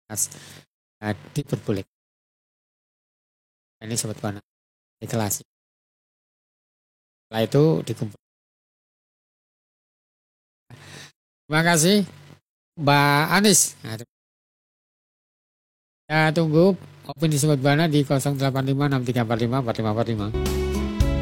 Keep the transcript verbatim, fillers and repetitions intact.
uh, diperbolehkan. Ini Sobat Buana deklarasi. Setelah itu dikumpul. Terima kasih Mbak Anis. Nah, ya, tunggu opini Sobat Buana di nol delapan lima enam tiga empat lima empat lima empat lima.